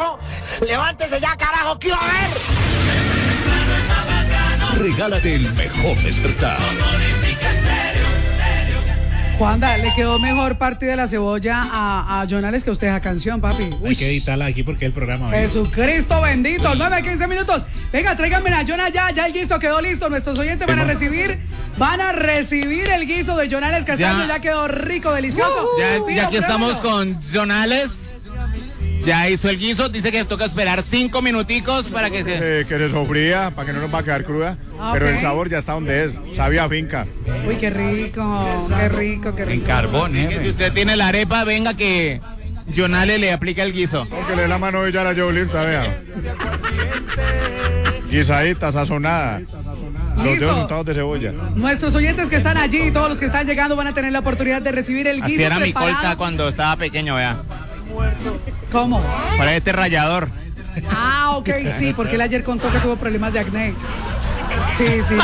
no? Levántese ya, carajo, ¿qué va a ver? Regálate el mejor despertar. Juanda, le quedó mejor parte de la cebolla a Jonales que usted esa canción, papi. Hay que editarla aquí porque el programa. Jesucristo bendito, 9-15 minutos. Venga, tráiganme a Jonah ya el guiso quedó listo. Nuestros oyentes van a recibir el guiso de Jonales Castaño. Ya quedó rico, delicioso. Ya aquí estamos con Jonales. Ya hizo el guiso, dice que toca esperar 5 minuticos para que se sofría, para que no nos va a quedar cruda. Pero el sabor ya está donde es, sabía a finca. Uy, qué rico, qué rico. En carbón, Si usted tiene la arepa, venga que Jonales le aplica el guiso. Aunque le dé la mano y ya la llevo lista, vea. Guisadita, sazonada. Los dedos untados de cebolla. Nuestros oyentes que están allí y todos los que están llegando van a tener la oportunidad de recibir el guiso. Así era preparado. mi colta cuando estaba pequeño, vea. ¿Cómo? Para este rallador. Ah, ok, sí, porque él ayer contó que tuvo problemas de acné. Sí.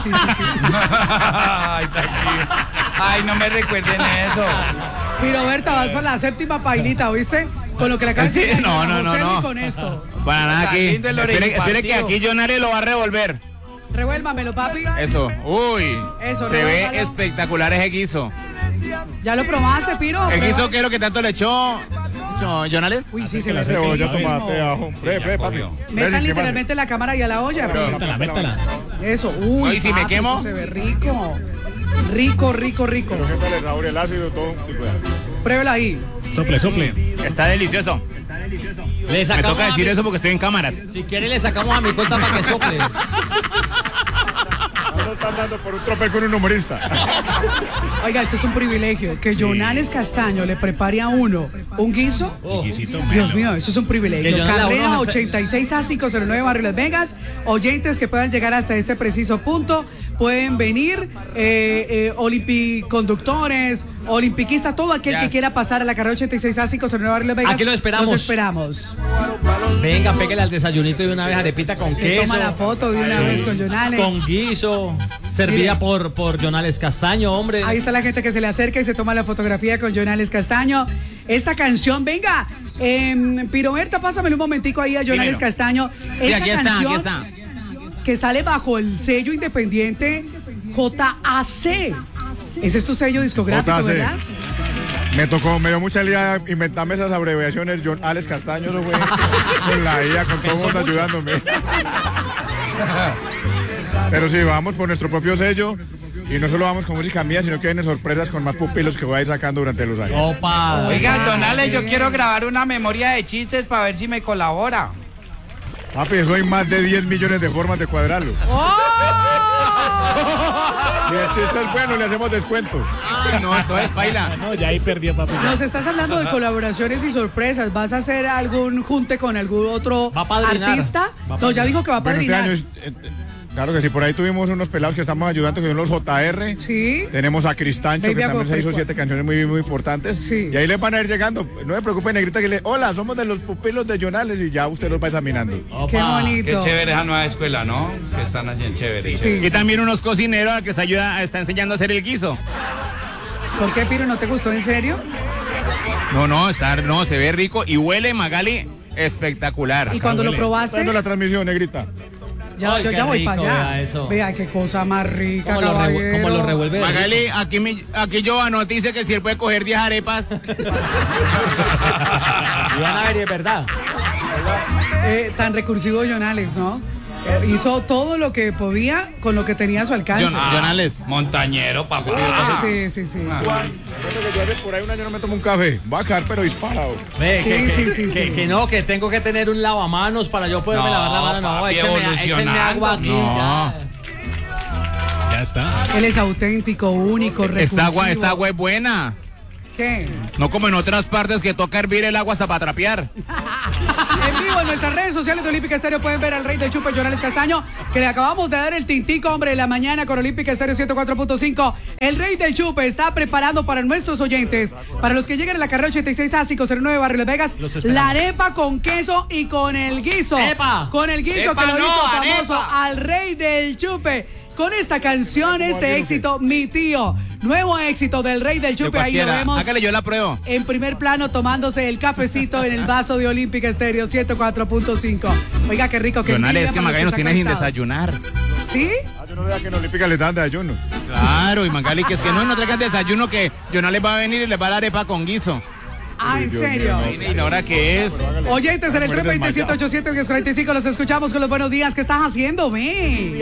Ay, no me recuerden eso. Roberta, vas por la 7ª pailita, ¿oíste? Con lo que le acabas de decir. No. Con esto. Para nada aquí. Espere que aquí Jonales lo va a revolver. Revuélvamelo, papi. Eso. Uy. Eso, se ve espectacular ese guiso. ¿Ya lo probaste, Piro? ¿El guiso qué es lo que tanto le echó Jonales? Uy, sí, se la cebolla, tomate, ajo. Papi. Metan literalmente la cámara y a la olla. Métala. Eso. Uy, si me quemo. Eso se ve rico. Rico. Pero siempre le Raúl el ácido, todo. Pruébela ahí. Sople. Está delicioso. Me toca decir eso porque estoy en cámaras. Si quiere le sacamos a mi colta para que sople. No están dando por un tropel con un humorista. Oiga, eso es un privilegio. Que Jonales Castaño le prepare a uno un guiso. Dios mío, eso es un privilegio. Carrera 86A509 Barrio Las Vegas. Oyentes que puedan llegar hasta este preciso punto pueden venir. Olimpiconductores, olimpiquistas, todo aquel que quiera pasar a la carrera 86A509 Barrio Las Vegas. Aquí lo esperamos. Los esperamos. Venga, pégale al desayunito de una vez, arepita con queso. Toma la foto de una vez con Jonales. Con guiso, servida por Jonales Castaño, hombre. Ahí está la gente que se le acerca y se toma la fotografía con Jonales Castaño. Esta canción, venga, Piroberta, pásamelo un momentico ahí a Jonales Castaño. Sí, Esta aquí canción está. Que sale bajo el sello independiente JAC. Ese es tu sello discográfico, JAC. ¿verdad? Me dio mucha liada inventarme esas abreviaciones. Jonales Castaño, eso fue con la IA, con todo el mundo ayudándome. Pero sí, vamos por nuestro propio sello. Y no solo vamos con música mía, sino que vienen sorpresas con más pupilos que voy a ir sacando durante los años. Opa. Oiga, Jonales, yo quiero grabar una memoria de chistes para ver si me colabora. Papi, eso hay más de 10 millones de formas de cuadrarlo. Si el chiste es bueno, le hacemos descuento. No, esto es baila. No, ya ahí perdió, papi. Nos estás hablando de colaboraciones y sorpresas. ¿Vas a hacer algún junte con algún otro artista? No, ya dijo que va a padrinar. Claro que sí, por ahí tuvimos unos pelados que estamos ayudando, que son los JR. Sí. Tenemos a Cristancho, que también se hizo 7 canciones muy importantes. Sí. Y ahí les van a ir llegando. No me preocupe, negrita, que hola, somos de los pupilos de Jonales, y ya usted los va examinando. Qué bonito. Qué chévere esa nueva escuela, ¿no? Que están haciendo chévere. Sí. Y también unos cocineros a que está enseñando a hacer el guiso. ¿Por qué, Piro? ¿No te gustó en serio? No, se ve rico y huele, Magali, espectacular. ¿Y cuando lo probaste? Dando la transmisión, negrita. Yo ya voy para allá. Eso. Vea qué cosa más rica, ¿Cómo lo revuelve? Magali, aquí Giovanni dice que si él puede coger 10 arepas. Y van a ver, es verdad. Tan recursivo Jonales, ¿no? Hizo todo lo que podía con lo que tenía a su alcance. Jonales. Montañero, papá. Sí. Bueno, que yo hace por ahí un año no me tomo un café. Va a caer, pero disparado. Que tengo que tener un lavamanos para yo poderme lavar la mano. No, échenme agua aquí. No. Ya está. Él es auténtico, único, recursivo. Esta agua es buena. ¿Qué? No como en otras partes que toca hervir el agua hasta para trapear. En vivo en nuestras redes sociales de Olímpica Estéreo pueden ver al rey del chupe, Jonales Castaño, que le acabamos de dar el tintico, hombre, de la mañana con Olímpica Estéreo 104.5. El rey del chupe está preparando para nuestros oyentes, para los que lleguen a la carrera 86A509 Barrio Las Vegas, la arepa con queso y con el guiso. ¡Epa! Con el guiso ¡Epa, que lo no, hizo famoso arepa! al rey del chupe. con esta canción, este éxito, Mi Tío. Nuevo éxito del Rey del Chupe. Ahí lo vemos. Hágale, yo la pruebo. En primer plano, tomándose el cafecito en el vaso de Olímpica Estéreo 104.5. Oiga, qué rico. Jonales, es que Magali nos tiene sin desayunar. ¿Sí? Yo no vea que en Olímpica le dan desayuno. Claro, y Magali, que es que no traigan desayuno, que Jonales va a venir y les va a dar arepa con guiso. Ah, ¿en serio? ¿Y la hora qué es? Oyentes en el 327-800-1045, los escuchamos con los buenos días. ¿Qué estás haciendo, ve?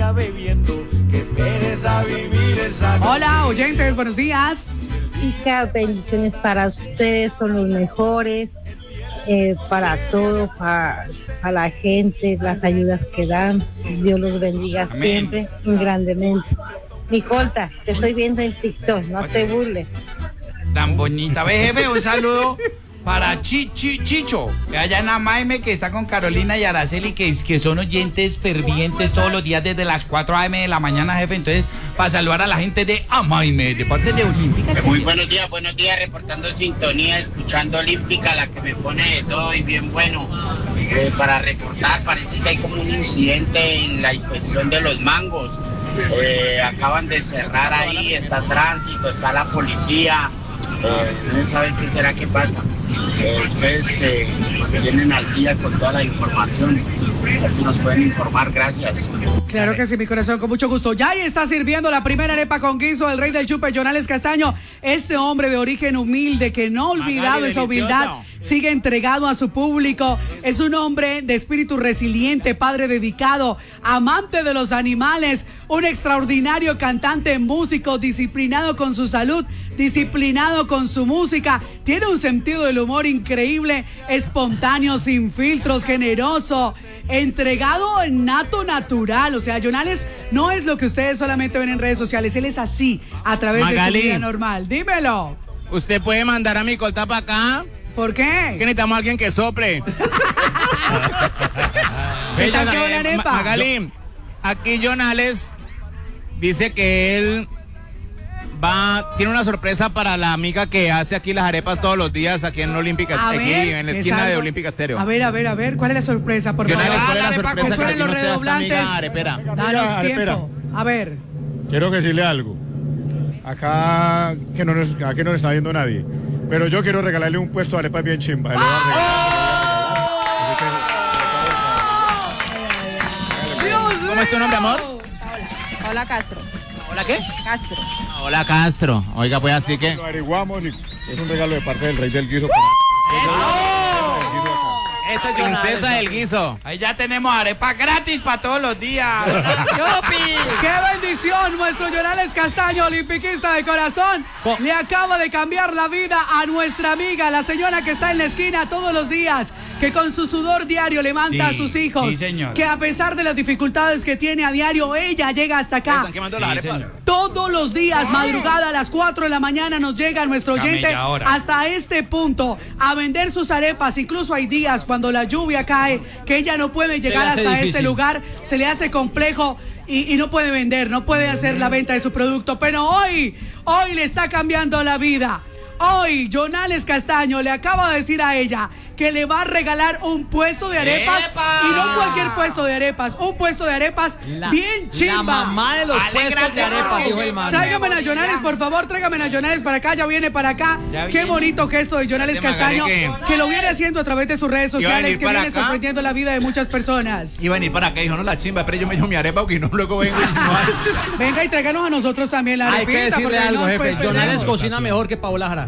Hola, oyentes, buenos días. Hija, bendiciones para ustedes, son los mejores, para todo, para la gente, las ayudas que dan. Dios los bendiga siempre y grandemente. Nicolta, te estoy viendo en TikTok, no te burles. Tan bonita. Ve, jefe, un saludo para Chicho, que allá en Amaime, que está con Carolina y Araceli, que son oyentes fervientes todos los días desde las 4 a.m. de la mañana, jefe. Entonces, para saludar a la gente de Amaime, de parte de Olímpica. Muy buenos días, reportando en sintonía, escuchando Olímpica, la que me pone de todo y bien bueno. Para reportar, parece que hay como un incidente en la inspección de los mangos. Acaban de cerrar ahí, está tránsito, está la policía. No saben qué será que pasa. Ustedes que tienen al día con toda la información, a ver si nos pueden informar. Gracias. Claro que sí, mi corazón, con mucho gusto. Ya ahí está sirviendo la primera arepa con guiso el Rey del Chupe, Jonales Castaño. Este hombre de origen humilde que no ha olvidado esa humildad, sigue entregado a su público. Es un hombre de espíritu resiliente, padre dedicado, amante de los animales, un extraordinario cantante, músico, disciplinado con su salud, disciplinado con su música. Tiene un sentido del humor increíble, espontáneo, sin filtros, generoso, entregado, nato, natural. O sea, Jonales no es lo que ustedes solamente ven en redes sociales. Él es así, a través de su vida normal. Dímelo. ¿Usted puede mandar a mi colta para acá? ¿Por qué? Que necesitamos a alguien que sople. Magali, aquí Jonales dice que él tiene una sorpresa para la amiga que hace aquí las arepas todos los días aquí en Olímpica, aquí en la esquina de Olímpica Estéreo. A ver, ¿cuál es la sorpresa? Por favor. ¿Cuál es la sorpresa que los redoblantes? Danos tiempo. A ver. Quiero decirle algo. Acá que no nos está viendo nadie. Pero yo quiero regalarle un puesto de arepas bien chimba. ¿Cómo es tu nombre, amor? Hola, Castro. ¿Hola qué? Castro. Hola, Castro. Oiga, pues así que... Lo averiguamos y es un regalo de parte del Rey del Guiso. Esa es princesa del guiso. Ahí ya tenemos arepa gratis para todos los días. ¡Qué bendición! Nuestro Jonales Castaño, olimpiquista de corazón, le acaba de cambiar la vida a nuestra amiga, la señora que está en la esquina todos los días, que con su sudor diario levanta a sus hijos. Sí, señor. Que a pesar de las dificultades que tiene a diario, ella llega hasta acá. ¿Están quemando la arepa? Todos los días, madrugada a las 4 de la mañana, nos llega nuestro oyente hasta este punto a vender sus arepas. Incluso hay días cuando la lluvia cae, que ella no puede llegar hasta este lugar, se le hace complejo y no puede vender, no puede hacer la venta de su producto, pero hoy le está cambiando la vida. Hoy Jonales Castaño le acaba de decir a ella que le va a regalar un puesto de arepas. ¡Epa! Y no cualquier puesto de arepas, un puesto de arepas bien chimba. La mamá de los puestos de arepas, dijo el man. Tráigame a Jonales, por favor, tráigame a Jonales para acá, ya viene para acá. Qué bonito gesto de Jonales Castaño, que lo viene haciendo a través de sus redes sociales, que viene sorprendiendo la vida de muchas personas. Iba a venir para acá, dijo, no la chimba, pero yo me echo mi arepa porque no, luego vengo y no. Venga y tráiganos a nosotros también la arepita. Hay que decirle algo, jefe, Jonales cocina votación. mejor que Paola Jara.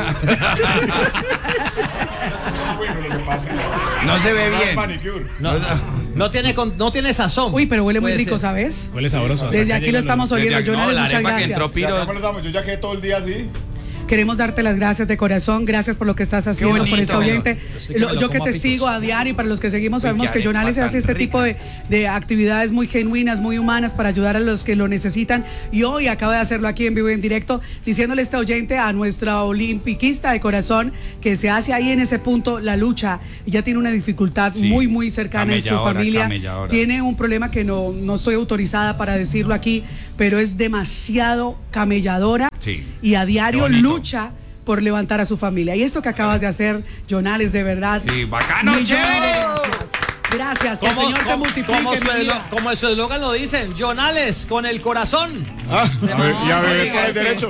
No se ve bien. No tiene sazón. Uy, pero huele muy rico, ¿sabes? Huele sabroso. Desde aquí lo estamos oyendo, Jonales, muchas gracias. Yo ya quedé todo el día así. Queremos darte las gracias de corazón, gracias por lo que estás haciendo por este oyente. Yo que te sigo a diario y para los que seguimos sabemos que Jonales hace este tipo de actividades muy genuinas, muy humanas para ayudar a los que lo necesitan, y hoy acaba de hacerlo aquí en vivo y en directo, diciéndole a este oyente, a nuestra olimpiquista de corazón, que se hace ahí en ese punto la lucha. Ella tiene una dificultad muy cercana en su familia, tiene un problema que no estoy autorizada para decirlo aquí, pero es demasiado camelladora y a diario lucha por levantar a su familia. Y esto que acabas de hacer, Jonales, de verdad. Sí, bacano, chévere. Gracias, que el Señor te multiplique. Como su eslogan lo dicen, Jonales, con el corazón. Y a beber por el derecho.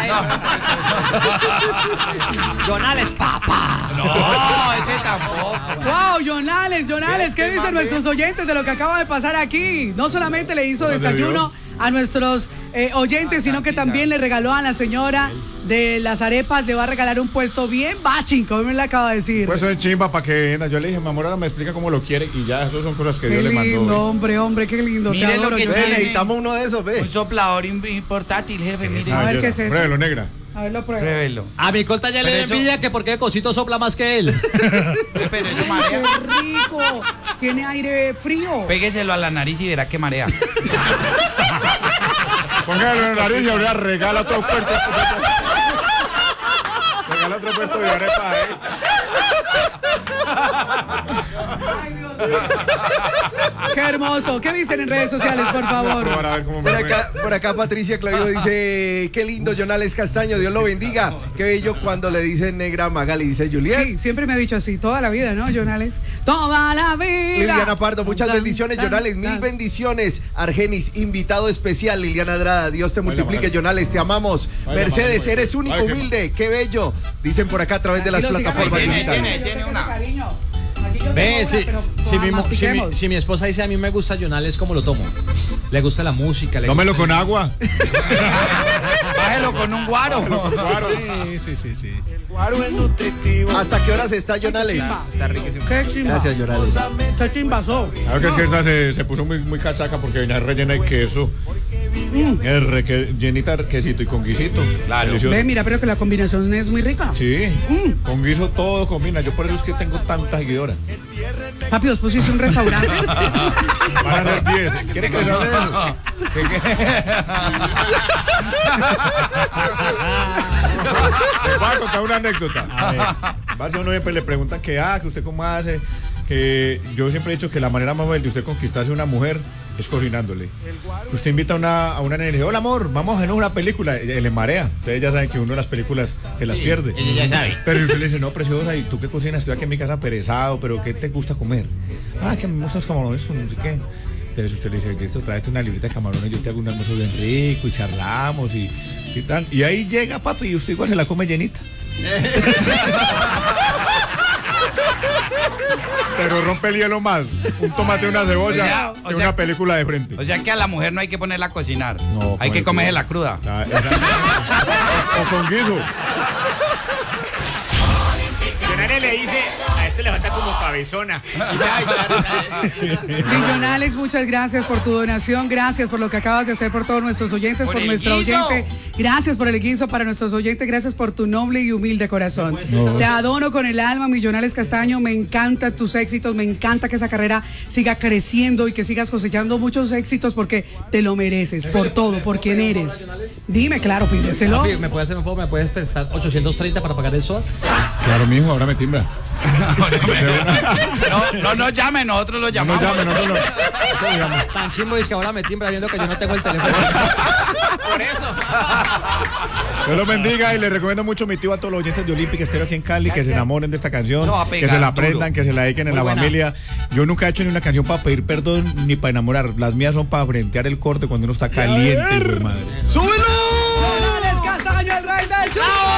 Jonales, papá. No, ese tampoco. Wow, Jonales, ¿qué dicen nuestros oyentes de lo que acaba de pasar aquí? No solamente le hizo desayuno a nuestros oyentes, sino que también le regaló a la señora de las arepas, le va a regalar un puesto bien bachín, como me le acaba de decir. Puesto de chimba para que yo le dije, mi amor, ahora me explica cómo lo quiere y ya, eso son cosas que Dios le mandó. Qué lindo, hombre, qué lindo. Mire te adoro, lo que necesitamos uno de esos, ve. Un soplador portátil, jefe, mire. A ver qué es eso. Pruébelo, negra. A ver, lo pruebo. Pruébelo. A mi colta ya le da envidia que porque Cosito sopla más que él. Pero eso marea. ¡Qué rico! Tiene aire frío. Pégueselo a la nariz y verá que marea. Póngalo en la nariz y ahora regala otro puerto. Regala otro puesto de arepa, Ay, Dios mío. Qué hermoso. ¿Qué dicen en redes sociales, por favor? Por acá Patricia Clavijo dice, qué lindo Jonales Castaño, Dios lo bendiga. Qué bello cuando le dicen negra Magali, dice Juliet. Sí, siempre me ha dicho así, toda la vida, ¿no, Jonales? Toda la vida. Liliana Pardo, muchas bendiciones, Jonales, mil bendiciones. Argenis, invitado especial, Liliana Andrada, Dios te multiplique, Jonales, te amamos. Mercedes, eres único, humilde, qué bello. Dicen por acá a través de las plataformas digitales. Tiene una. Ve, si mi esposa dice a mí me gusta Jonales, ¿cómo lo tomo? Le gusta la música. Tómelo con agua. Bájelo con un guaro. Sí. El guaro es nutritivo. ¿Hasta qué horas está Jonales? Está riquísimo. Qué chimba. Gracias, Jonales. Qué chimbazó. Claro que es que esta se puso muy cachaca porque venía rellena de queso. Llenita de quesito y con guisito. Claro. Delicioso. Ve, mira, pero que la combinación es muy rica. Sí, con guiso todo combina. Yo por eso es que tengo tantas seguidoras. Papi, después hice un restaurante. Van a ser 10. ¿Quiere que les hable de eso? Les voy a contar una anécdota. A ver, va a ser uno siempre le preguntan que usted cómo hace. Que yo siempre he dicho que la manera más fácil de usted conquistarse a una mujer es cocinándole. Usted invita a una nena y dice, hola amor, vamos a ver una película, le marea. Ustedes ya saben que uno de las películas se las pierde. Ella ya sabe. Pero usted le dice, no, preciosa, ¿y tú qué cocinas? Estoy aquí en mi casa perezado, pero ¿qué te gusta comer? Que me gustan los camarones con no sé qué. Entonces usted le dice, esto, tráete una libreta de camarones, yo te hago un almuerzo bien rico y charlamos y tal. Y ahí llega, papi, y usted igual se la come llenita. Pero rompe el hielo más. Un tomate, una cebolla, y una película de frente. O sea que a la mujer no hay que ponerla a cocinar. No, hay que comerse la cruda. O con guiso. Jonales le dice, a este le falta como cabezona. Jonales, muchas gracias por tu donación, gracias por lo que acabas de hacer por todos nuestros oyentes, por nuestra oyente. Gracias por el guiso para nuestros oyentes, gracias por tu noble y humilde corazón. Te adoro con el alma, mi Jonales Castaño, me encantan tus éxitos, me encanta que esa carrera siga creciendo y que sigas cosechando muchos éxitos porque te lo mereces, por todo, por quien eres. Dime, claro, pídeselo. ¿Me puedes hacer un favor? ¿Me puedes prestar 830 para pagar el SOAT? Claro, mijo, ahora me timbra. No nos llamen, nosotros lo llamamos. No nos llamen, nosotros Tan chimbo es que ahora me timbra viendo que yo no tengo el teléfono. Por eso. Dios los bendiga y les recomiendo mucho mi tío a todos los oyentes de Olímpica Estéreo aquí en Cali que se enamoren de esta canción, que se la aprendan, que se la dediquen en la familia. Yo nunca he hecho ni una canción para pedir perdón ni para enamorar. Las mías son para frentear el corte cuando uno está caliente, güey, madre. ¡Súbelo! Jonales Castaño, el rey del show.